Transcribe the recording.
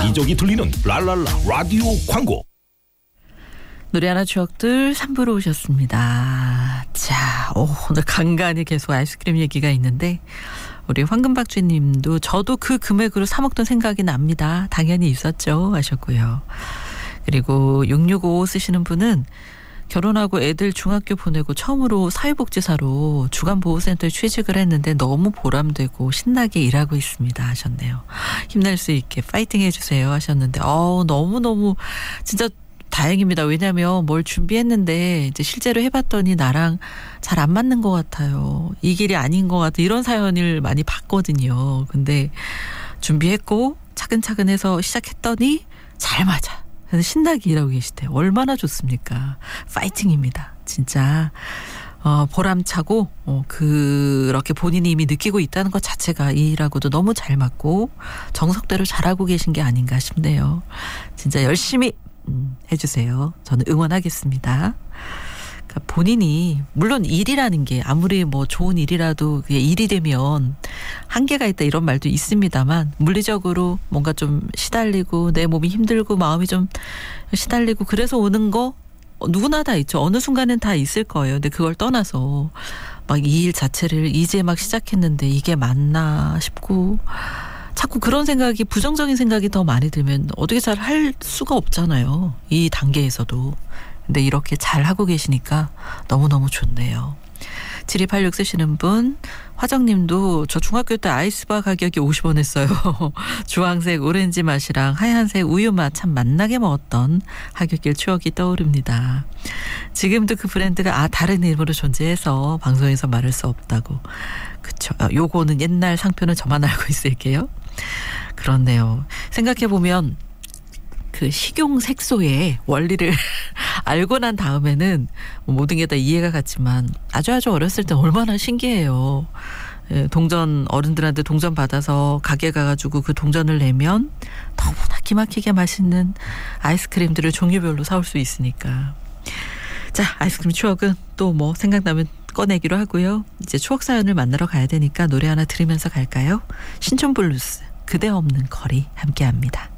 여기저기 들리는 랄랄라 라디오 광고. 노래 하나 추억들 3부로 오셨습니다. 자, 오늘 간간히 계속 아이스크림 얘기가 있는데 우리 황금박쥐님도 저도 그 금액으로 사 먹던 생각이 납니다. 당연히 있었죠 하셨고요. 그리고 6655 쓰시는 분은 결혼하고 애들 중학교 보내고 처음으로 사회복지사로 주간보호센터에 취직을 했는데 너무 보람되고 신나게 일하고 있습니다 하셨네요. 힘낼 수 있게 파이팅 해주세요 하셨는데 너무너무 진짜 다행입니다. 왜냐하면 뭘 준비했는데 이제 실제로 해봤더니 나랑 잘 안 맞는 것 같아요. 이 길이 아닌 것 같아. 이런 사연을 많이 봤거든요. 근데 준비했고 차근차근 해서 시작했더니 잘 맞아. 그래서 신나게 일하고 계시대요. 얼마나 좋습니까? 파이팅입니다. 진짜 보람차고 그렇게 본인이 이미 느끼고 있다는 것 자체가 이 일하고도 너무 잘 맞고 정석대로 잘하고 계신 게 아닌가 싶네요. 진짜 열심히 해주세요. 저는 응원하겠습니다. 그러니까 본인이 물론 일이라는 게 아무리 뭐 좋은 일이라도 그게 일이 되면 한계가 있다 이런 말도 있습니다만 물리적으로 뭔가 좀 시달리고 내 몸이 힘들고 마음이 좀 시달리고 그래서 오는 거 누구나 다 있죠. 어느 순간엔 다 있을 거예요. 근데 그걸 떠나서 막 이 일 자체를 이제 막 시작했는데 이게 맞나 싶고 자꾸 그런 생각이 부정적인 생각이 더 많이 들면 어떻게 잘 할 수가 없잖아요. 이 단계에서도. 근데 이렇게 잘 하고 계시니까 너무너무 좋네요. 7286 쓰시는 분 화정님도 저 중학교 때 아이스바 가격이 50원 했어요. 주황색 오렌지 맛이랑 하얀색 우유 맛 참 맛나게 먹었던 하굣길 추억이 떠오릅니다. 지금도 그 브랜드가 다른 이름으로 존재해서 방송에서 말할 수 없다고. 그쵸. 요거는 옛날 상표는 저만 알고 있을게요. 그렇네요. 생각해보면 그 식용 색소의 원리를 알고 난 다음에는 모든 게 다 이해가 갔지만 아주 어렸을 때 얼마나 신기해요. 동전 어른들한테 동전 받아서 가게 가가지고 그 동전을 내면 너무나 기막히게 맛있는 아이스크림들을 종류별로 사올 수 있으니까. 자, 아이스크림 추억은 또 뭐 생각나면 꺼내기로 하고요. 이제 추억 사연을 만나러 가야 되니까 노래 하나 들으면서 갈까요? 신촌 블루스 그대 없는 거리 함께합니다.